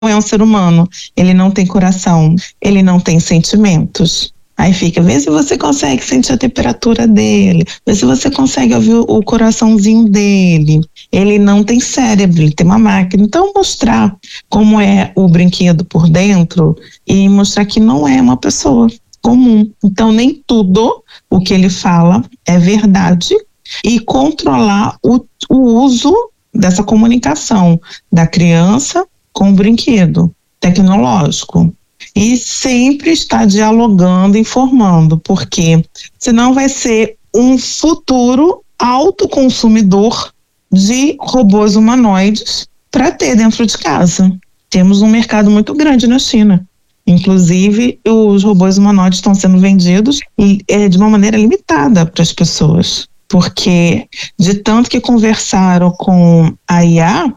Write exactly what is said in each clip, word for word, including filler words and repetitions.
é um ser humano, ele não tem coração, ele não tem sentimentos. Aí fica, vê se você consegue sentir a temperatura dele, vê se você consegue ouvir o, o coraçãozinho dele. Ele não tem cérebro, ele tem uma máquina. Então mostrar como é o brinquedo por dentro e mostrar que não é uma pessoa comum. Então nem tudo o que ele fala é verdade, e controlar o, o uso dessa comunicação da criança com o brinquedo tecnológico. E sempre estar dialogando, informando, porque senão vai ser um futuro autoconsumidor de robôs humanoides para ter dentro de casa. Temos um mercado muito grande na China. Inclusive, os robôs humanoides estão sendo vendidos e, é, de uma maneira limitada para as pessoas, porque de tanto que conversaram com a I A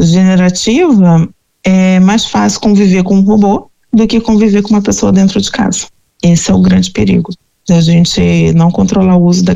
generativa, é mais fácil conviver com um robô do que conviver com uma pessoa dentro de casa. Esse é o grande perigo, da gente não controlar o uso da,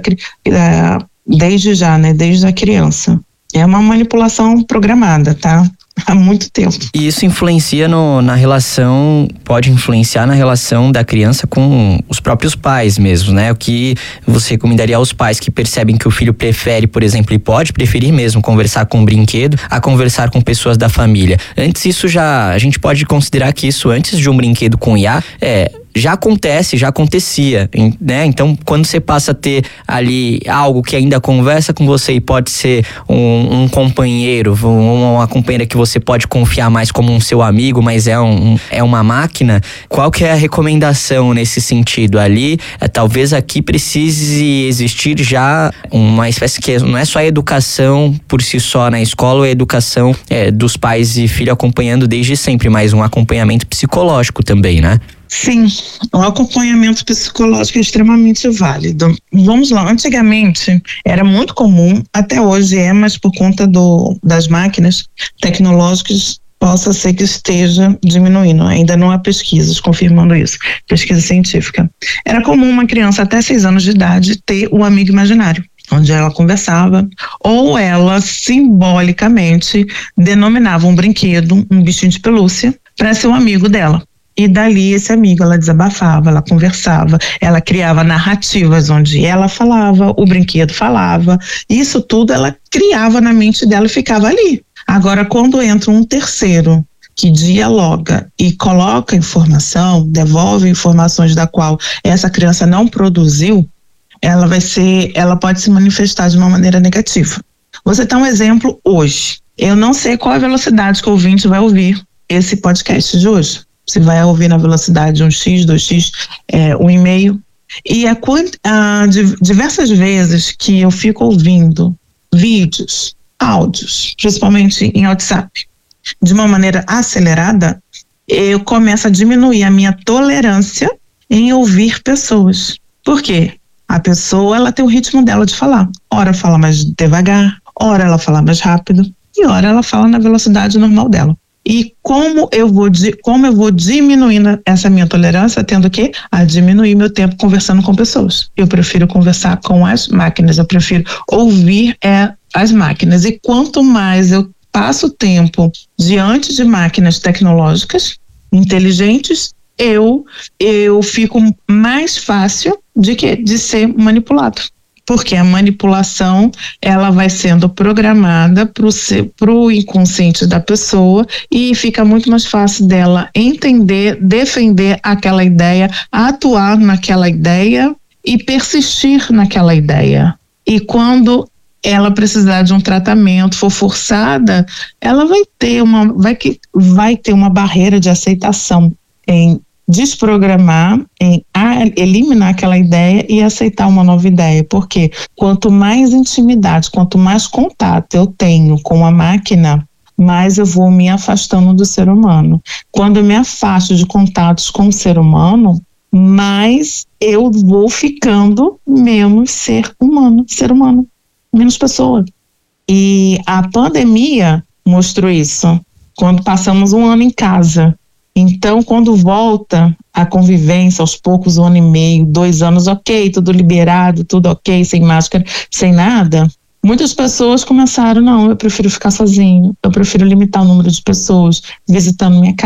da desde já, né, desde a criança. É uma manipulação programada, tá? Há muito tempo. E isso influencia no, na relação, pode influenciar na relação da criança com os próprios pais mesmo, né? O que você recomendaria aos pais que percebem que o filho prefere, por exemplo, e pode preferir mesmo conversar com um brinquedo a conversar com pessoas da família. Antes isso já, a gente pode considerar que isso antes de um brinquedo com I A, é... já acontece, já acontecia, né? Então, quando você passa a ter ali algo que ainda conversa com você e pode ser um, um companheiro, uma companheira que você pode confiar mais como um seu amigo, mas é, um, é uma máquina, qual que é a recomendação nesse sentido? Ali, é, talvez aqui precise existir já uma espécie que não é só a educação por si só na escola, ou a educação é, dos pais e filho acompanhando desde sempre, mas um acompanhamento psicológico também, né? Sim, o acompanhamento psicológico é extremamente válido. Vamos lá, antigamente era muito comum, até hoje é, mas por conta do, das máquinas tecnológicas possa ser que esteja diminuindo. Ainda não há pesquisas confirmando isso, pesquisa científica. Era comum uma criança até seis anos de idade ter um amigo imaginário, onde ela conversava, ou ela simbolicamente denominava um brinquedo, um bichinho de pelúcia, para ser um amigo dela. E dali esse amigo, ela desabafava, ela conversava, ela criava narrativas onde ela falava, o brinquedo falava, isso tudo ela criava na mente dela e ficava ali. Agora, quando entra um terceiro que dialoga e coloca informação, devolve informações da qual essa criança não produziu, ela vai ser, ela pode se manifestar de uma maneira negativa. Você dá um exemplo hoje. Eu não sei qual a velocidade que o ouvinte vai ouvir esse podcast de hoje. Você vai ouvir na velocidade de um X, dois X, é, um e meio. E a, a, diversas vezes que eu fico ouvindo vídeos, áudios, principalmente em WhatsApp, de uma maneira acelerada, eu começo a diminuir a minha tolerância em ouvir pessoas. Por quê? A pessoa, ela tem o ritmo dela de falar. Ora fala mais devagar, ora ela fala mais rápido, e ora ela fala na velocidade normal dela. E como eu vou, como eu vou diminuindo essa minha tolerância, tendo que a diminuir meu tempo conversando com pessoas. Eu prefiro conversar com as máquinas, eu prefiro ouvir é, as máquinas. E quanto mais eu passo tempo diante de máquinas tecnológicas, inteligentes, eu, eu fico mais fácil de, que, de ser manipulado. Porque a manipulação, ela vai sendo programada para o inconsciente da pessoa e fica muito mais fácil dela entender, defender aquela ideia, atuar naquela ideia e persistir naquela ideia. E quando ela precisar de um tratamento, for forçada, ela vai ter uma, vai que, vai ter uma barreira de aceitação em desprogramar, em eliminar aquela ideia e aceitar uma nova ideia, porque quanto mais intimidade, quanto mais contato eu tenho com a máquina, mais eu vou me afastando do ser humano. Quando eu me afasto de contatos com o ser humano, mais eu vou ficando menos ser humano, ser humano, menos pessoa. E a pandemia mostrou isso, quando passamos um ano em casa. Então, quando volta a convivência, aos poucos, um ano e meio, dois anos, ok, tudo liberado, tudo ok, sem máscara, sem nada, muitas pessoas começaram, não, eu prefiro ficar sozinho, eu prefiro limitar o número de pessoas visitando minha